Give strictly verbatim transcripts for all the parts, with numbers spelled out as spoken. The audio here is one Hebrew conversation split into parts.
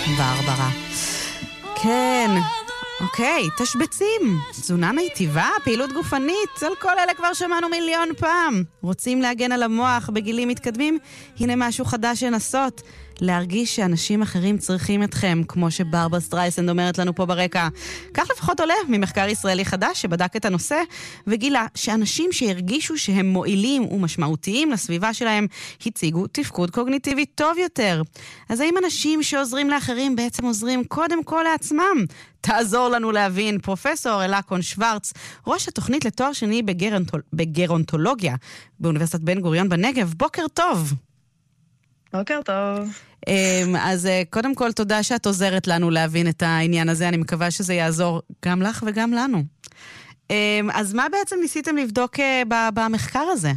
ברברה. כן, אוקיי, תשבצים, תזונה מיטיבה, פעילות גופנית, על כל אלה כבר שמענו מיליון פעם. רוצים להגן על המוח בגילים מתקדמים? הנה משהו חדש לנסות. להרגיש שאנשים אחרים צריכים אתכם, כמו שברברה סטרייסנד אומרת לנו פה ברקע. כך לפחות עולה ממחקר ישראלי חדש שבדק את הנושא, וגילה שאנשים שהרגישו שהם מועילים ומשמעותיים לסביבה שלהם, הציגו תפקוד קוגניטיבי טוב יותר. אז האם אנשים שעוזרים לאחרים בעצם עוזרים קודם כל לעצמם? תעזור לנו להבין. פרופסור אלקון שוורץ, ראש התוכנית לתואר שני בגרונטול... בגרונטולוגיה באוניברסיטת בן גוריון בנגב. בוקר טוב. בוקר טוב. אז קודם כל תודה שאת עוזרת לנו להבין את העניין הזה, אני מקווה שזה יעזור גם לך וגם לנו. אז מה בעצם ניסיתם לבדוק במחקר הזה?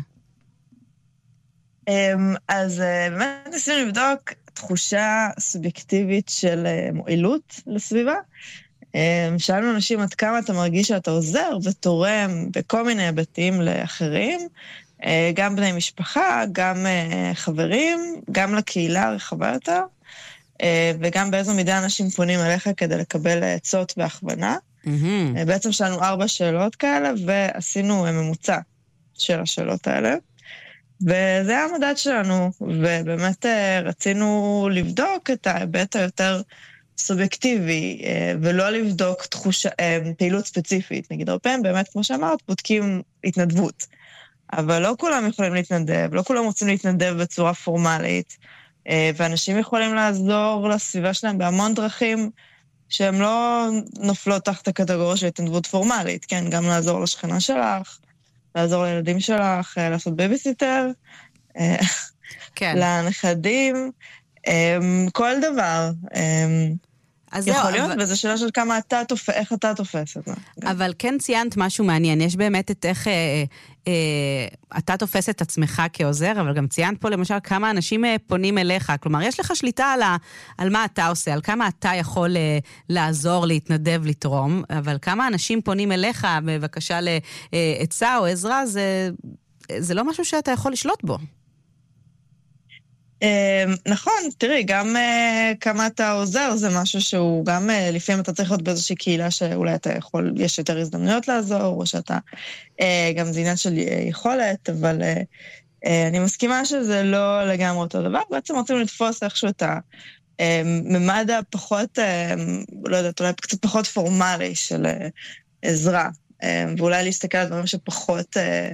אז באמת ניסינו לבדוק תחושה סובייקטיבית של מועילות לסביבה. שאלנו אנשים עד כמה אתה מרגיש שאתה עוזר ותורם בכל מיני היבטים לאחרים, גם בני משפחה, גם חברים, גם לקהילה הרחבה יותר, וגם באיזו מידה אנשים פונים אליך כדי לקבל עצות והכוונה. Mm-hmm. בעצם שלנו ארבע שאלות כאלה, ועשינו ממוצע של השאלות האלה, וזה היה המדד שלנו, ובאמת רצינו לבדוק את ההיבט היותר סובייקטיבי, ולא לבדוק תחושה, פעילות ספציפית. נגיד הרבה פעמים, באמת, כמו שאמרת, בודקים התנדבות. אבל לא כולם יכולים להתנדב, לא כולם רוצים להתנדב בצורה פורמלית, ואנשים יכולים לעזור לסביבה שלהם בהמון דרכים שהם לא נופלות תחת הקטגוריה של התנדבות פורמלית, כן? גם לעזור לשכנה שלך, לעזור לילדים שלך, לעשות בייביסיטר, כן. לנכדים, כל דבר. יכול להיות, וזו שאלה של כמה אתה תופס, איך אתה תופס את זה. אבל כן ציינת משהו מעניין, יש באמת את איך אתה תופס את עצמך כעוזר, אבל גם ציינת פה למשל כמה אנשים פונים אליך, כלומר יש לך שליטה על מה אתה עושה, על כמה אתה יכול לעזור, להתנדב, לתרום, אבל כמה אנשים פונים אליך בבקשה לעצה או עזרה, זה לא משהו שאתה יכול לשלוט בו. נכון, תראי, גם כמה אתה עוזר זה משהו שהוא גם לפעמים אתה צריך להיות באיזושהי קהילה שאולי אתה יכול, יש יותר הזדמנויות לעזור, או שאתה, גם זה עניין של יכולת, אבל אני מסכימה שזה לא לגמרי אותו דבר, בעצם רוצים לתפוס איכשהו את הממד הפחות, לא יודעת, אולי קצת פחות פורמלי של עזרה, ואולי להסתכל על דברים שפחות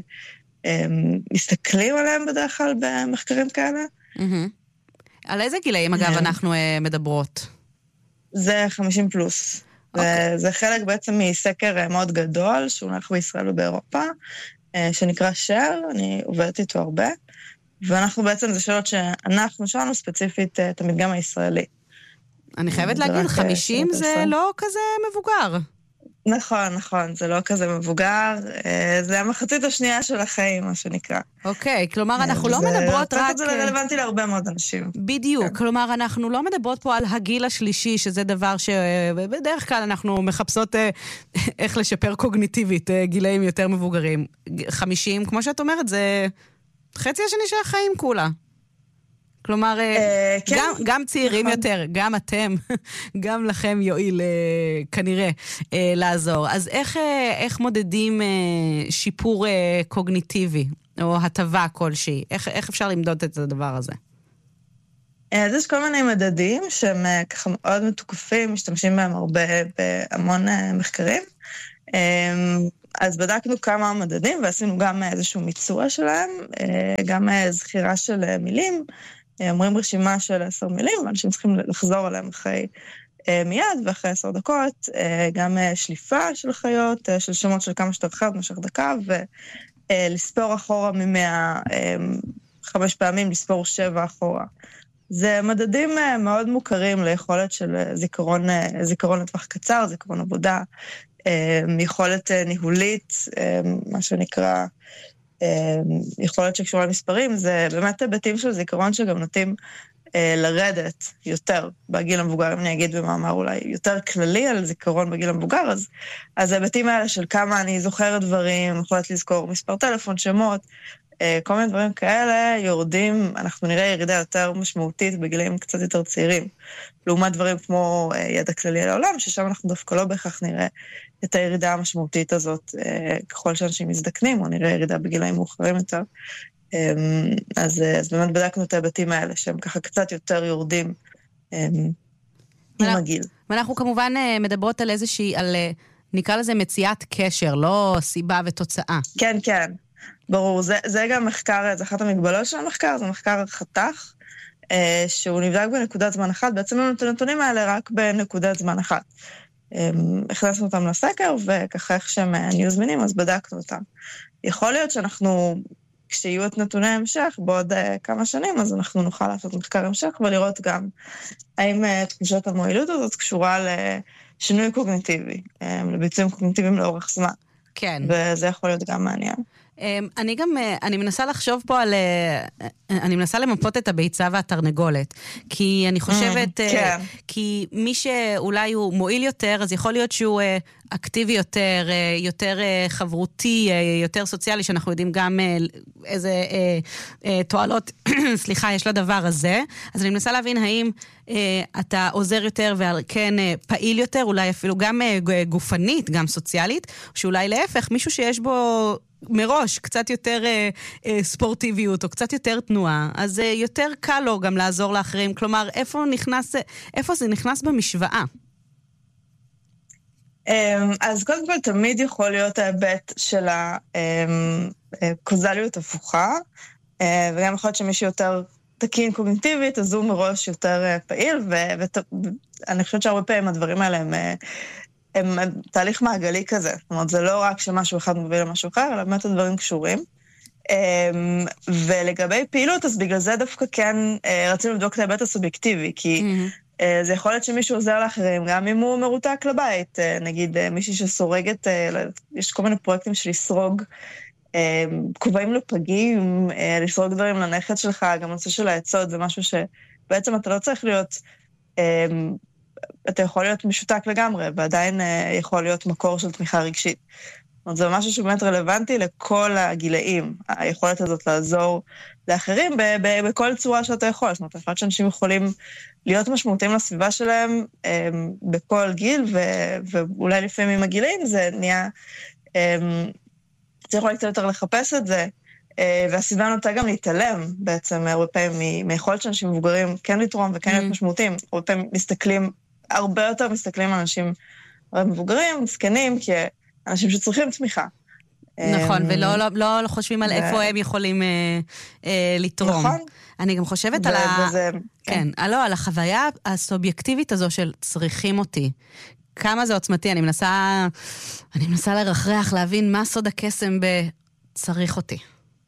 מסתכלים עליהם בדרך כלל במחקרים כאלה. על איזה גילאים, אגב, אנחנו מדברות? זה חמישים פלוס. זה חלק בעצם מסקר מאוד גדול, שהוא נערך בישראל ובאירופה, שנקרא שר, אני עובדת איתו הרבה, ואנחנו בעצם, זה שאלות שאנחנו שלנו ספציפית את המדגם הישראלי. אני חייבת להגיד, חמישים זה לא כזה מבוגר. נכון, נכון, זה לא כזה מבוגר, זה המחצית השנייה של החיים, מה שנקרא. אוקיי, כלומר, אנחנו לא מדברות רק... זה רלוונטי להרבה מאוד אנשים. בדיוק, כלומר, אנחנו לא מדברות פה על הגיל השלישי, שזה דבר שבדרך כלל אנחנו מחפשות איך לשפר קוגניטיבית, גילאים יותר מבוגרים. חמישים, כמו שאת אומרת, זה חצי השני של החיים כולה. כלומר, גם, גם צעירים יותר, גם אתם, גם לכם יועיל כנראה לעזור. אז איך, איך מודדים שיפור קוגניטיבי, או הטבה כלשהי? איך, איך אפשר למדוד את הדבר הזה? אז יש כל מיני מדדים שהם ככה מאוד מתוקפים, משתמשים בהם הרבה בהמון מחקרים. אז בדקנו כמה מדדים, ועשינו גם איזשהו מיצוע שלהם, גם זכירה של מילים, אומרים רשימה של עשר מילים, ואנשים צריכים לחזור עליהם אחרי מיד, ואחרי עשר דקות, גם שליפה של חיות, של שמות של כמה שתר חיות, משך דקה, ולספור אחורה ממאה, חמש פעמים, לספור שבע אחורה. זה מדדים מאוד מוכרים ליכולת של זיכרון, זיכרון לטווח קצר, זיכרון עבודה, יכולת ניהולית, מה שנקרא, יכולת שקשורה למספרים, זה באמת היבטים של זיכרון שגם נוטים לרדת יותר בגיל המבוגר, אם אני אגיד במאמר אולי יותר כללי על זיכרון בגיל המבוגר, אז, אז ההיבטים האלה של כמה אני זוכרת דברים, יכולת לזכור מספר טלפון, שמות, כל מיני דברים כאלה יורדים, אנחנו נראה ירידה יותר משמעותית בגילים קצת יותר צעירים, לעומת דברים כמו ידע כללי על העולם, ששם אנחנו דווקא לא בהכרח נראה את הירידה המשמעותית הזאת, ככל שאנשים מזדקנים, או נראה ירידה בגילאים מאוחרים יותר. אז, אז באמת בדקנו את ההיבטים האלה, שהם ככה קצת יותר יורדים עם הגיל. ואנחנו כמובן מדברות על איזושהי, על נקרא לזה מציאת קשר, לא סיבה ותוצאה. כן, כן. ברור, זה, זה גם מחקר, זה אחת המגבלות של המחקר, זה מחקר חתך, אה, שהוא נבדק בנקודת זמן אחת, בעצם לנו את הנתונים האלה רק בנקודת זמן אחת. אה, הכנסנו אותם לסקר, וככה איך שהם נהיו זמינים, אז בדקנו אותם. יכול להיות שאנחנו, כשיהיו את נתוני ההמשך, בעוד אה, כמה שנים, אז אנחנו נוכל לעשות מחקר המשך, ולראות גם האם אה, תחושת המועילות הזאת קשורה לשינוי קוגניטיבי, אה, לביצועים קוגניטיביים לאורך זמן. כן. וזה יכול להיות גם מעניין. אני גם, אני מנסה לחשוב פה על, אני מנסה למפות את הביצה והתרנגולת, כי אני חושבת, כן. כי מי שאולי הוא מועיל יותר, אז יכול להיות שהוא אקטיבי יותר, יותר חברותי, יותר סוציאלי, שאנחנו יודעים גם איזה תועלות, סליחה, יש לדבר הזה. אז אני מנסה להבין האם אתה עוזר יותר וכן פעיל יותר, אולי אפילו גם גופנית, גם סוציאלית, שאולי להפך, מישהו שיש בו מראש קצת יותר אה, אה, ספורטיביות או קצת יותר תנועה, אז אה, יותר קל לו גם לעזור לאחרים. כלומר, איפה נכנס, איפה זה נכנס במשוואה? אז קודם כל תמיד יכול להיות ההיבט של הקוזליות הפוכה, וגם יכול להיות שמישהו יותר תקין קוגניטיבית, אז הוא מראש יותר פעיל, ואני חושבת שהרבה פעמים הדברים האלה הם הם תהליך מעגלי כזה. זאת אומרת, זה לא רק שמשהו אחד מוביל למשהו אחר, אלא באמת הדברים קשורים. ולגבי פעילות, אז בגלל זה דווקא כן רצינו לבדוק את ההיבט הסובייקטיבי, כי זה יכול להיות שמישהו עוזר לאחרים, גם אם הוא מרותק לבית. נגיד, מישהי שסורגת, יש כל מיני פרויקטים של לסרוג כובעים לפגים, לסרוג דברים לנכד שלך, גם נושא של העצות, זה משהו שבעצם אתה לא צריך להיות אתה יכול להיות משותק לגמרי, ועדיין יכול להיות מקור של תמיכה רגשית. זאת אומרת, זה משהו שבאמת רלוונטי לכל הגילאים, היכולת הזאת לעזור לאחרים ב- ב- בכל צורה שאתה יכול. זאת אומרת, לפעמים שאנשים יכולים להיות משמעותיים לסביבה שלהם בכל גיל, ו- ואולי לפעמים עם הגילאים זה נהיה, צריך אולי קצת יותר לחפש את זה, והסביבה נוטה גם להתעלם בעצם הרבה פעמים מיכולת שאנשים מבוגרים כן לתרום וכן להיות משמעותיים. הרבה פעמים מסתכלים, הרבה יותר מסתכלים על אנשים מבוגרים, מסכנים, כי אנשים שצריכים תמיכה. נכון, ולא לא, לא, לא חושבים על איפה הם יכולים אה, אה, לתרום. נכון. אני גם חושבת על ה... וזה, כן, כן. לא, על החוויה הסובייקטיבית הזו של צריכים אותי. כמה זה עוצמתי, אני מנסה, אני מנסה לרחרח, להבין מה סוד הקסם בצריך אותי.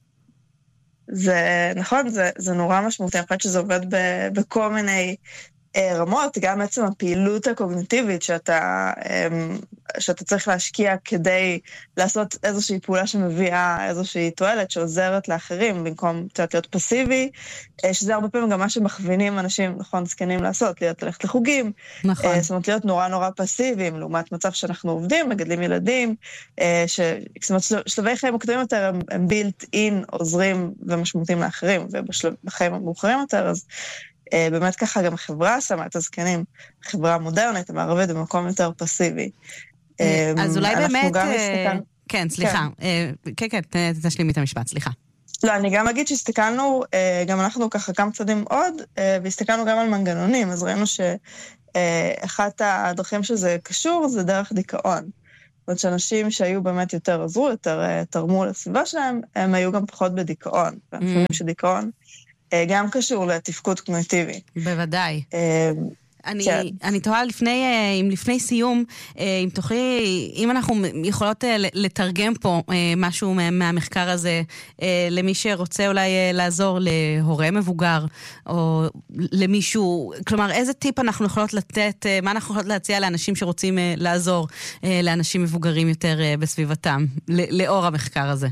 זה נכון, זה, זה נורא משמעותי, אני חושבת שזה עובד ב, בכל מיני אה, רמות, גם בעצם הפעילות הקוגניטיבית שאתה, אה, שאתה צריך להשקיע כדי לעשות איזושהי פעולה שמביאה איזושהי תועלת שעוזרת לאחרים, במקום תועלת להיות פסיבי, אה, שזה הרבה פעמים גם מה שמכווינים אנשים, נכון, זקנים לעשות, להיות ללכת לחוגים, נכון. אה, זאת אומרת, להיות נורא נורא פסיביים, לעומת מצב שאנחנו עובדים, מגדלים ילדים, אה, ש, זאת אומרת, שלבי חיים מוקדמים יותר הם, הם built in, עוזרים ומשמעותיים לאחרים, ובחיים המאוחרים יותר, אז אה, באמת ככה גם החברה שמה את הזקנים, חברה מודרנית, המערבית, במקום יותר פסיבי. אז אולי באמת... כן, סליחה. כן, כן, תשלימי את המשפט, סליחה. לא, אני גם אגיד שהסתכלנו, גם אנחנו ככה כמה צעדים עוד, והסתכלנו גם על מנגנונים, אז ראינו שאחת הדרכים שזה קשור, זה דרך דיכאון. זאת אומרת שאנשים שהיו באמת יותר עזרו, יותר תרמו לסביבה שלהם, הם היו גם פחות בדיכאון. ואנחנו חושבים שדיכאון גם קשור לתפקוד קוגניטיבי. בוודאי. אני, כן. אני תוהה לפני, אם לפני סיום, אם תוכלי, אם אנחנו יכולות לתרגם פה משהו מהמחקר הזה, למי שרוצה אולי לעזור להורה מבוגר, או למישהו, כלומר, איזה טיפ אנחנו יכולות לתת, מה אנחנו יכולות להציע לאנשים שרוצים לעזור לאנשים מבוגרים יותר בסביבתם, לאור המחקר הזה?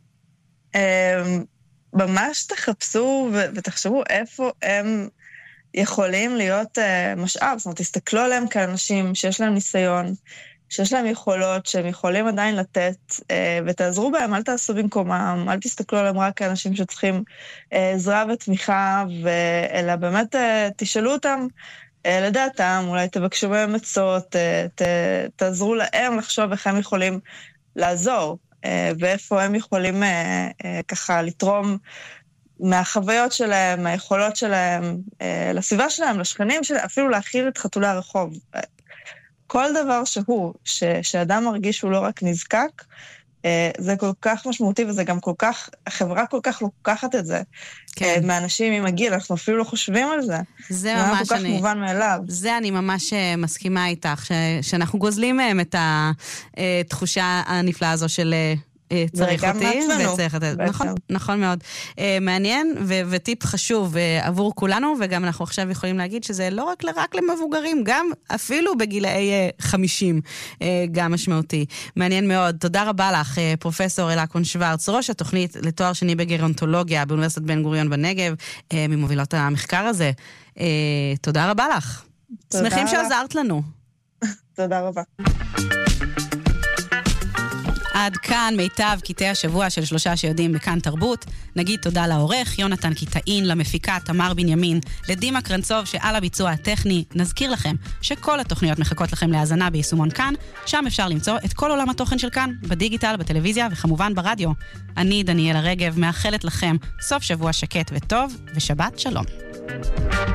ממש תחפשו ותחשבו איפה הם יכולים להיות uh, משאב, זאת אומרת, תסתכלו עליהם כאנשים שיש להם ניסיון, שיש להם יכולות שהם יכולים עדיין לתת, ותעזרו בהם, אל תעשו במקומם, אל תסתכלו עליהם רק כאנשים שצריכים עזרה ותמיכה, אלא באמת תשאלו אותם לדעתם, אולי תבקשו בהם עצות, תעזרו להם לחשוב איך הם יכולים לעזור, ואיפה הם יכולים ככה לתרום מהחוויות שלהם, מהיכולות שלהם, לסביבה שלהם, לשכנים שלהם, אפילו להכיל את חתולי הרחוב. כל דבר שהוא, ש, שאדם מרגיש שהוא לא רק נזקק, זה כל כך משמעותי, וזה גם כל כך, החברה כל כך לוקחת את זה. כן. מאנשים עם הגיל, אנחנו אפילו לא חושבים על זה. זה ממש כל כך אני... מובן מאליו. זה אני ממש מסכימה איתך, ש, שאנחנו גוזלים מהם את התחושה הנפלאה הזו של... צריך אותי, וצריך לתת. נכון, נכון מאוד. מעניין, וטיפ חשוב עבור כולנו, וגם אנחנו עכשיו יכולים להגיד שזה לא רק רק למבוגרים, גם אפילו בגילאי חמישים, גם משמעותי. מעניין מאוד. תודה רבה לך, פרופסור אלקון שוורץ, ראש התוכנית לתואר שני בגרונטולוגיה באוניברסיטת בן גוריון בנגב, ממובילות המחקר הזה. תודה רבה לך. שמחים שעזרת לנו. תודה רבה. עד כאן מיטב קטעי השבוע של שלושה שיודעים בכאן תרבות. נגיד תודה לעורך יונתן קיטאין, למפיקה תמר בנימין, לדימה קרנצוב שעל הביצוע הטכני. נזכיר לכם שכל התוכניות מחכות לכם להאזנה ביישומון כאן, שם אפשר למצוא את כל עולם התוכן של כאן, בדיגיטל, בטלוויזיה וכמובן ברדיו. אני דניאלה רגב מאחלת לכם סוף שבוע שקט וטוב, ושבת שלום.